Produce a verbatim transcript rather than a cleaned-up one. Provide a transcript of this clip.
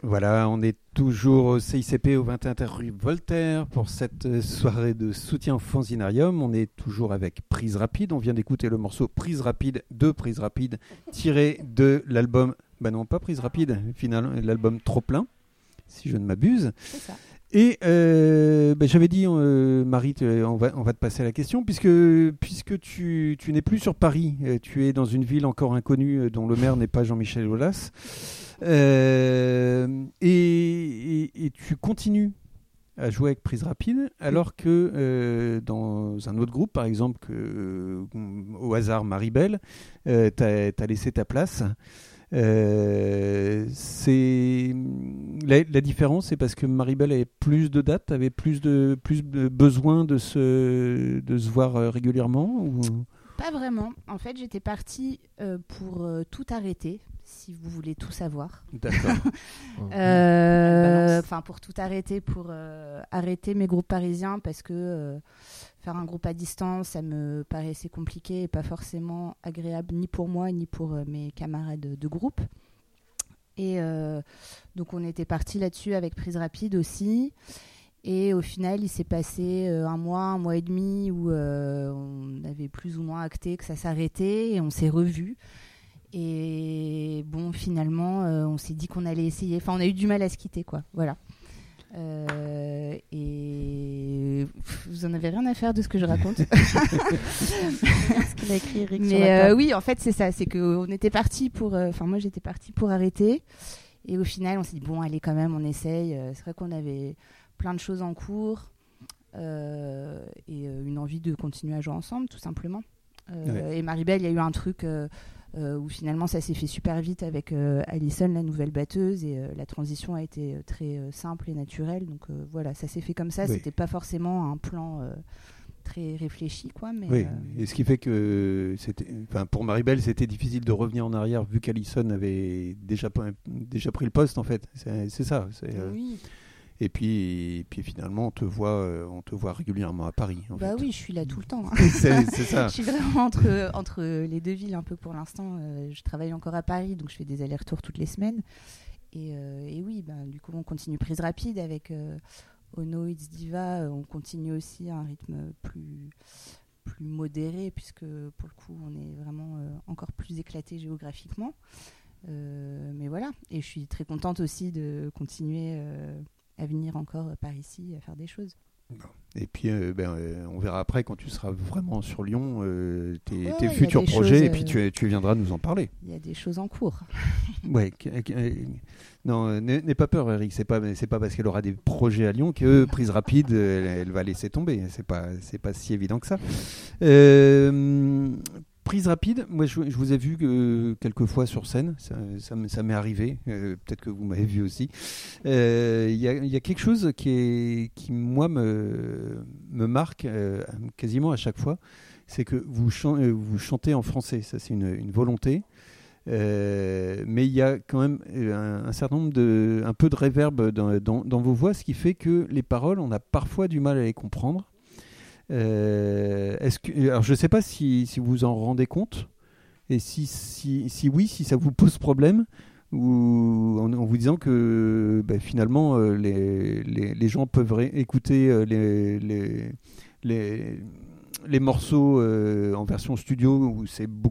Voilà, on est toujours au C I C P au vingt et un rue Voltaire pour cette soirée de soutien au Fanzinarium. On est toujours avec Prise Rapide. On vient d'écouter le morceau Prise Rapide de Prise Rapide tiré de l'album, bah non pas Prise Rapide, finalement l'album Trop Plein, si je ne m'abuse. C'est ça. Et euh, bah, j'avais dit, euh, Marie, te- on, va, on va te passer à la question, puisque, puisque tu, tu n'es plus sur Paris, euh, tu es dans une ville encore inconnue euh, dont le maire n'est pas Jean-Michel Aulas, euh, et, et, et tu continues à jouer avec Prise Rapide, alors que euh, dans un autre groupe, par exemple, que, euh, au hasard Maribel, euh, tu as laissé ta place. Euh, c'est la, la différence, c'est parce que Maribel avait plus de dates, avait plus de plus de besoin de se de se voir euh, régulièrement ou... Pas vraiment. En fait, j'étais partie euh, pour euh, tout arrêter, si vous voulez tout savoir. D'accord. Euh, Enfin, pour tout arrêter, pour euh, arrêter mes groupes parisiens, parce que euh, faire un groupe à distance, ça me paraissait compliqué et pas forcément agréable, ni pour moi, ni pour euh, mes camarades de, de groupe. Et euh, donc, on était partis là-dessus avec Prise Rapide aussi. Et au final, il s'est passé euh, un mois, un mois et demi où euh, on avait plus ou moins acté que ça s'arrêtait et on s'est revus. Et bon, finalement, euh, on s'est dit qu'on allait essayer. Enfin, on a eu du mal à se quitter, quoi. Voilà. Euh, et pff, vous en avez rien à faire de ce que je raconte. Ce qu'il a écrit Eric sur la Mais euh, table. oui, en fait, c'est ça. C'est qu'on était partis pour. Enfin, moi, j'étais partie pour arrêter. Et au final, on s'est dit bon, allez, quand même, on essaye. Euh, C'est vrai qu'on avait plein de choses en cours euh, et euh, une envie de continuer à jouer ensemble, tout simplement. Euh, Ouais. Et Maribel, il y a eu un truc euh, euh, où finalement ça s'est fait super vite avec euh, Alison, la nouvelle batteuse, et euh, la transition a été euh, très euh, simple et naturelle. Donc euh, voilà, ça s'est fait comme ça. Oui. C'était pas forcément un plan euh, très réfléchi, quoi. Mais Oui, euh, et ce qui fait que c'était, enfin, pour Maribel, c'était difficile de revenir en arrière vu qu'Alison avait déjà, pas- déjà pris le poste, en fait. C'est c'est ça. c'est, euh, oui. Et puis, et puis finalement, on te voit, euh, on te voit régulièrement à Paris. En Bah fait. oui, je suis là tout le temps. hein. c'est c'est ça. Je suis vraiment entre, entre les deux villes un peu pour l'instant. Euh, je travaille encore à Paris, donc je fais des allers-retours toutes les semaines. Et, euh, et oui, bah, du coup, on continue Prise Rapide avec euh, Ono, It's Diva. Euh, on continue aussi à un rythme plus, plus modéré, puisque pour le coup, on est vraiment euh, encore plus éclaté géographiquement. Euh, mais voilà, et je suis très contente aussi de continuer euh, à venir encore par ici, à faire des choses. Et puis, euh, ben, euh, on verra après quand tu seras vraiment sur Lyon, euh, tes, Ouais, tes ouais, futurs y a des projets, choses, et puis tu, tu viendras nous en parler. Il y a des choses en cours. Ouais. qu- qu- euh, Non, euh, n'aie n'aie pas peur, Eric. C'est pas, c'est pas parce qu'elle aura des projets à Lyon que Prise Rapide, euh, elle, elle va laisser tomber. C'est pas, c'est pas si évident que ça. Euh, Prise Rapide, moi je, je vous ai vu euh, quelques fois sur scène, ça, ça, m- ça m'est arrivé, euh, peut-être que vous m'avez vu aussi. Euh, Il y, a, il y a quelque chose qui, est, qui moi, me, me marque euh, quasiment à chaque fois, c'est que vous, chan- euh, vous chantez en français, ça c'est une, une volonté. Euh, mais il y a quand même euh, un, un certain nombre de, un peu de réverb dans, dans, dans vos voix, ce qui fait que les paroles, on a parfois du mal à les comprendre. Euh, est-ce que, alors je ne sais pas si, si vous vous en rendez compte, et si, si, si oui, si ça vous pose problème, ou en, en vous disant que ben, finalement euh, les, les, les gens peuvent ré- écouter euh, les, les, les, les morceaux euh, en version studio où c'est beaucoup